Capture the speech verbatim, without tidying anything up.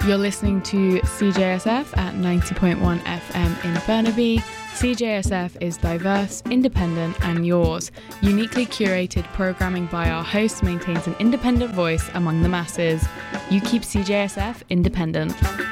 You're listening to C J S F at ninety point one F M in Burnaby. C J S F is diverse, independent and yours. Uniquely curated programming by our hosts maintains an independent voice among the masses. You keep C J S F independent.